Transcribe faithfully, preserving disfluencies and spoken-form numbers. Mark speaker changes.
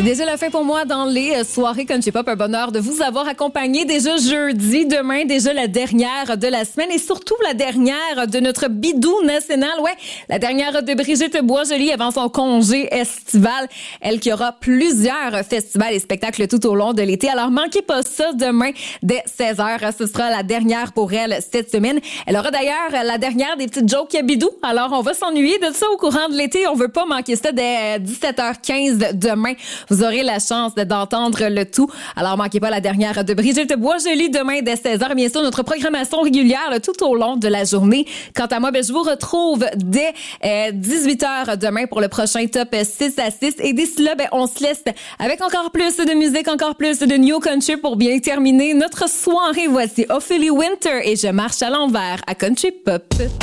Speaker 1: C'est déjà la fin pour moi dans les soirées Country Pop. Un bonheur de vous avoir accompagné déjà jeudi. Demain, déjà la dernière de la semaine et surtout la dernière de notre bidou national. Ouais, la dernière de Brigitte Boisjoli avant son congé estival. Elle qui aura plusieurs festivals et spectacles tout au long de l'été. Alors, manquez pas ça demain dès seize heures. Ce sera la dernière pour elle cette semaine. Elle aura d'ailleurs la dernière des petites jokes à bidou. Alors, on va s'ennuyer de ça au courant de l'été. On veut pas manquer ça dès dix-sept heures quinze demain. Vous aurez la chance d'entendre le tout. Alors, manquez pas la dernière de Brigitte Boisjoli demain dès seize heures. Bien sûr, notre programmation régulière là, tout au long de la journée. Quant à moi, ben, je vous retrouve dès euh, dix-huit heures demain pour le prochain Top six à six. Et d'ici là, ben, on se laisse avec encore plus de musique, encore plus de New Country pour bien terminer notre soirée. Voici Ophélie Winter et Je marche à l'envers à Country Pop.